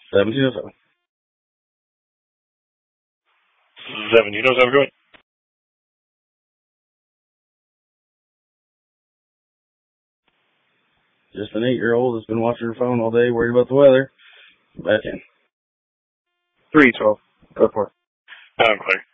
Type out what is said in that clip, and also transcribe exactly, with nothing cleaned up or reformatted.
seventeen oh seven. seventeen oh seven, go ahead. Just an eight-year-old that's been watching her phone all day, worried about the weather. Back in. three twelve. Go for it. I'm clear.